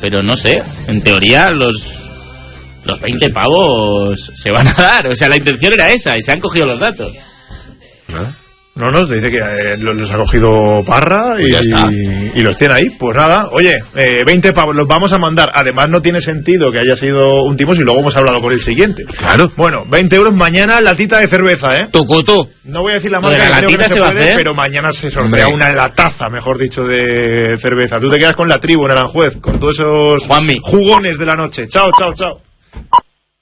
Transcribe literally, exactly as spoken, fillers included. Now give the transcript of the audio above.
pero no sé, en teoría los los veinte pavos se van a dar, o sea, la intención era esa y se han cogido los datos. ¿Ah? No, no, te dice que eh, los ha cogido Parra y, ya está. y, y los tiene ahí. Pues nada, oye, eh, veinte pavos los vamos a mandar. Además no tiene sentido que haya sido un timo si luego hemos hablado con el siguiente. Claro. Bueno, veinte euros mañana latita de cerveza, ¿eh? Tucutu. No voy a decir la marca, la creo que no latita se, se va a puede, hacer, pero mañana se sortea Hombre. una lataza, mejor dicho, de cerveza. Tú te quedas con la tribu en Aranjuez, con todos esos Juanmi. jugones de la noche. Chao, chao, chao.